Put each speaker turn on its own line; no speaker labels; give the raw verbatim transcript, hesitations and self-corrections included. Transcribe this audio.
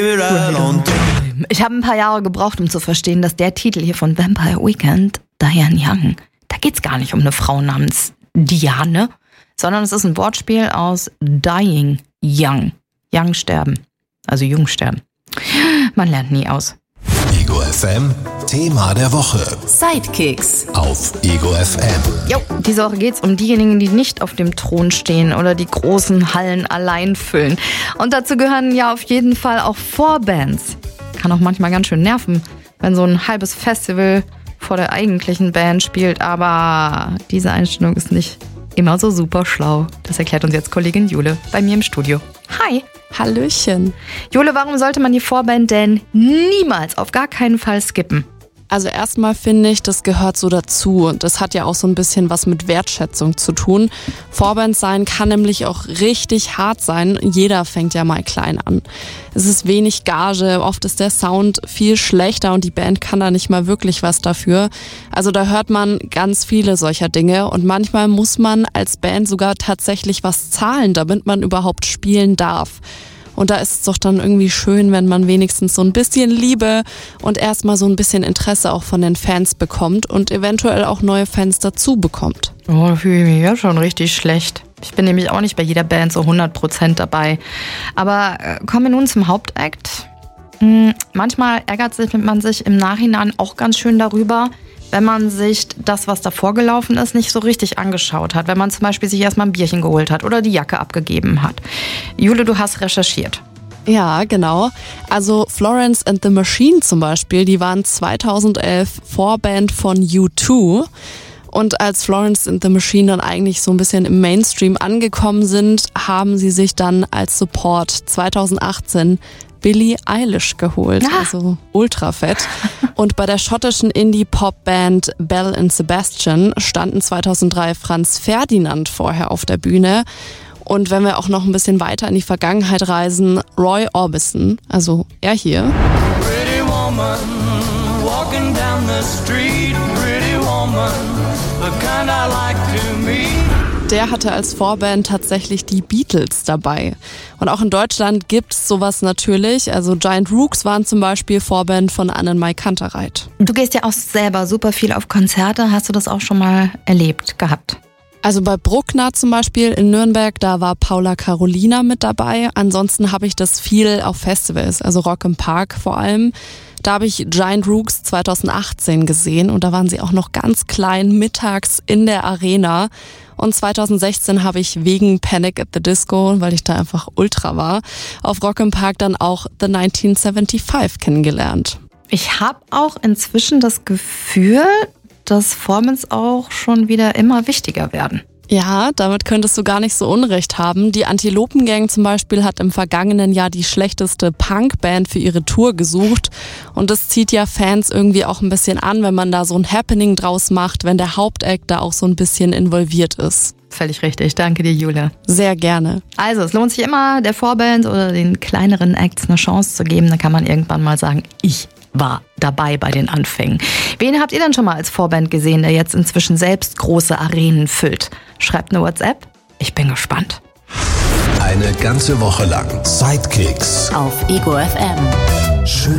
Ich habe ein paar Jahre gebraucht, um zu verstehen, dass der Titel hier von Vampire Weekend, Diane Young, da geht's gar nicht um eine Frau namens Diane, sondern es ist ein Wortspiel aus Dying Young. Young sterben, also jung sterben. Man lernt nie aus.
Ego F M, Thema der Woche.
Sidekicks
Auf Ego F M.
Jo, diese Woche geht's um diejenigen, die nicht auf dem Thron stehen oder die großen Hallen allein füllen. Und dazu gehören ja auf jeden Fall auch Vorbands. Kann auch manchmal ganz schön nerven, wenn so ein halbes Festival vor der eigentlichen Band spielt. Aber diese Einstellung ist nicht immer so super schlau. Das erklärt uns jetzt Kollegin Jule bei mir im Studio. Hi.
Hallöchen.
Jule, warum sollte man die Vorband denn niemals, auf gar keinen Fall skippen?
Also erstmal finde ich, das gehört so dazu und das hat ja auch so ein bisschen was mit Wertschätzung zu tun. Vorband sein kann nämlich auch richtig hart sein. Jeder fängt ja mal klein an. Es ist wenig Gage, oft ist der Sound viel schlechter und die Band kann da nicht mal wirklich was dafür. Also da hört man ganz viele solcher Dinge und manchmal muss man als Band sogar tatsächlich was zahlen, damit man überhaupt spielen darf. Und da ist es doch dann irgendwie schön, wenn man wenigstens so ein bisschen Liebe und erstmal so ein bisschen Interesse auch von den Fans bekommt und eventuell auch neue Fans dazu bekommt.
Oh, da fühle ich mich ja schon richtig schlecht. Ich bin nämlich auch nicht bei jeder Band so hundert Prozent dabei. Aber äh, kommen wir nun zum Hauptakt. Hm, manchmal ärgert sich, man sich im Nachhinein auch ganz schön darüber, wenn man sich das, was davor gelaufen ist, nicht so richtig angeschaut hat. Wenn man zum Beispiel sich erstmal ein Bierchen geholt hat oder die Jacke abgegeben hat. Jule, du hast recherchiert.
Ja, genau. Also Florence and the Machine zum Beispiel, die waren zweitausendelf Vorband von U zwei. Und als Florence and the Machine dann eigentlich so ein bisschen im Mainstream angekommen sind, haben sie sich dann als Support zweitausendachtzehn Billie Eilish geholt,
ah.
also ultra fett. Und bei der schottischen Indie-Pop-Band Belle and Sebastian standen zweitausenddrei Franz Ferdinand vorher auf der Bühne. Und wenn wir auch noch ein bisschen weiter in die Vergangenheit reisen, Roy Orbison, also er hier.
Pretty woman, walking down the street, pretty woman, the kind I like to meet.
Der hatte als Vorband tatsächlich die Beatles dabei. Und auch in Deutschland gibt's sowas natürlich. Also Giant Rooks waren zum Beispiel Vorband von Annenmai Kantereit.
Du gehst ja auch selber super viel auf Konzerte. Hast du das auch schon mal erlebt, gehabt?
Also bei Bruckner zum Beispiel in Nürnberg, da war Paula Carolina mit dabei. Ansonsten habe ich das viel auf Festivals, also Rock im Park vor allem. Da habe ich Giant Rooks zweitausendachtzehn gesehen und da waren sie auch noch ganz klein mittags in der Arena. Und zweitausendsechzehn habe ich wegen Panic at the Disco, weil ich da einfach ultra war, auf Rock im Park dann auch The neunzehnhundertfünfundsiebzig kennengelernt.
Ich habe auch inzwischen das Gefühl, dass Formats auch schon wieder immer wichtiger werden.
Ja, damit könntest du gar nicht so Unrecht haben. Die Antilopen-Gang zum Beispiel hat im vergangenen Jahr die schlechteste Punkband für ihre Tour gesucht. Und das zieht ja Fans irgendwie auch ein bisschen an, wenn man da so ein Happening draus macht, wenn der Hauptact da auch so ein bisschen involviert ist.
Völlig richtig. Danke dir, Jule.
Sehr gerne.
Also, es lohnt sich immer, der Vorband oder den kleineren Acts eine Chance zu geben. Dann kann man irgendwann mal sagen, ich war dabei bei den Anfängen. Wen habt ihr denn schon mal als Vorband gesehen, der jetzt inzwischen selbst große Arenen füllt? Schreibt eine WhatsApp. Ich bin gespannt.
Eine ganze Woche lang Sidekicks
auf Ego F M.
Schön